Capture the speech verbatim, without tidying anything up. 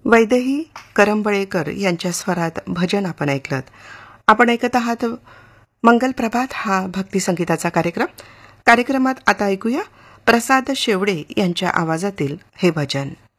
वैदेही करंबळेकर यांच्या स्वरात भजन आपण ऐकलं. आपण ऐकत आहात मंगल प्रभात हा भक्ती संगीताचा कार्यक्रम. कार्यक्रमात आता ऐकूया प्रसाद शेवडे यांच्या आवाजातील हे भजन.